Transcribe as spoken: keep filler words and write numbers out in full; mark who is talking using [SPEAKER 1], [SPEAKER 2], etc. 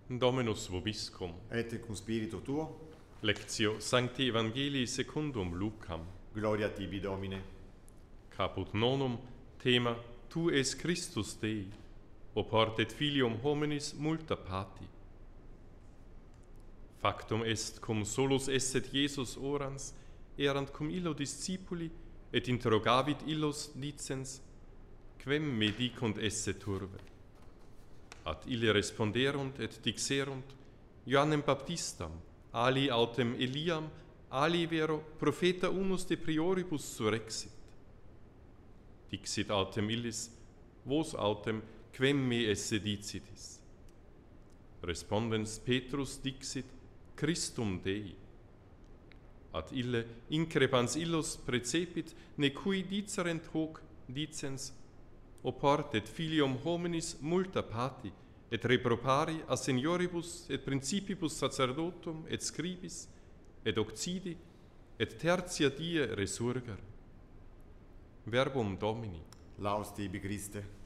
[SPEAKER 1] Dominus vobiscum.
[SPEAKER 2] Et cum spiritu tuo,
[SPEAKER 1] Lectio Sancti Evangelii secundum Lucam.
[SPEAKER 2] gloria tibi Domine.
[SPEAKER 1] Caput nonum, thema Tu es Christus Dei, oportet filium hominis multa pati. Factum est cum solus esset Jesus orans, erant cum illo discipuli, et interrogavit illos dicens, quem me dicunt esse turbe? Ad ille responderunt et dixerunt, Ioannem Baptistam, ali autem Eliam, ali vero profeta unus de prioribus surrexit. Dixit autem illis, vos autem quem me esse dicitis? Respondens Petrus dixit, Christum Dei. Ad ille increpans illos precepit, ne cui dicerent hoc, dicens, oportet filium hominis multa pati, et repropari a senioribus et principibus sacerdotum et scribis, et occidi, et tertia die resurger. Verbum Domini.
[SPEAKER 2] Laus tibi Christe.